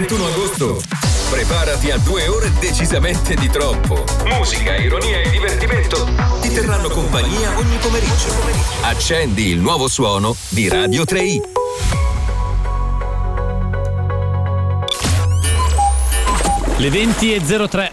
31 agosto preparati a 2 ore decisamente di troppo. Musica, ironia e divertimento ti terranno compagnia ogni pomeriggio. Accendi il nuovo suono di Radio 3i. Le 20:03.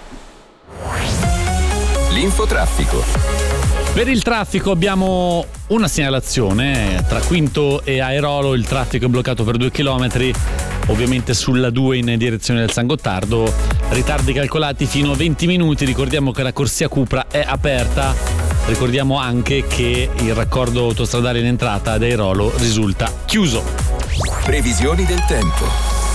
L'infotraffico. Per il traffico abbiamo una segnalazione. Tra Quinto e Airolo il traffico è bloccato per 2 chilometri, ovviamente sulla 2 in direzione del San Gottardo. Ritardi calcolati fino a 20 minuti. Ricordiamo che la corsia Cupra è aperta. Ricordiamo anche che il raccordo autostradale in entrata ad Airolo risulta chiuso. Previsioni del tempo.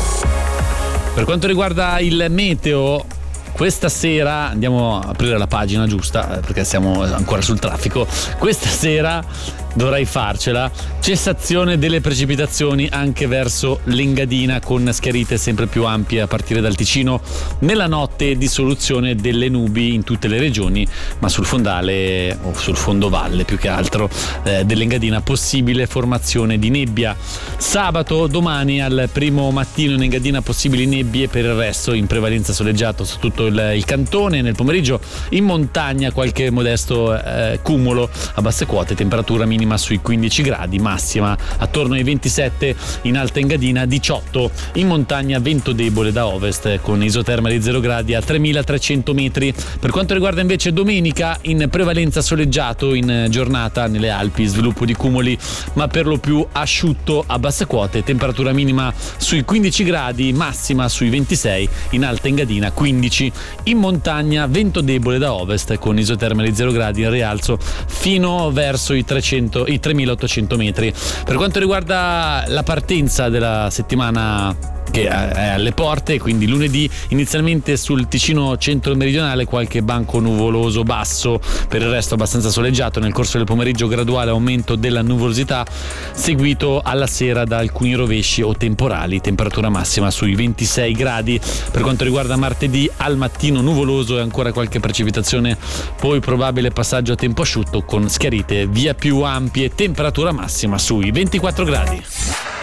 Per quanto riguarda il meteo, questa sera andiamo a aprire la pagina giusta perché siamo ancora sul traffico. Questa sera dovrai farcela. Cessazione delle precipitazioni anche verso l'Engadina, con schiarite sempre più ampie a partire dal Ticino. Nella notte dissoluzione delle nubi in tutte le regioni, ma sul fondale o sul fondovalle più che altro dell'Engadina possibile formazione di nebbia. Sabato, domani al primo mattino in Engadina possibili nebbie, per il resto in prevalenza soleggiato su tutto il cantone. Nel pomeriggio in montagna qualche modesto cumulo a basse quote, temperatura minima sui 15 gradi, massima attorno ai 27 in Alta Engadina, 18 in montagna, vento debole da ovest con isoterma di 0 gradi a 3300 metri. Per quanto riguarda invece domenica, in prevalenza soleggiato in giornata nelle Alpi, sviluppo di cumuli ma per lo più asciutto a basse quote, temperatura minima sui 15 gradi, massima sui 26 in Alta Engadina, 15 in montagna, vento debole da ovest con isoterma di 0 gradi in rialzo fino verso i 3800 metri. Per quanto riguarda la partenza della settimana che è alle porte, quindi lunedì inizialmente sul Ticino centro-meridionale qualche banco nuvoloso basso, per il resto abbastanza soleggiato. Nel corso del pomeriggio graduale aumento della nuvolosità, seguito alla sera da alcuni rovesci o temporali, temperatura massima sui 26 gradi. Per quanto riguarda martedì, al mattino nuvoloso e ancora qualche precipitazione, poi probabile passaggio a tempo asciutto con schiarite via più ampie, temperatura massima sui 24 gradi.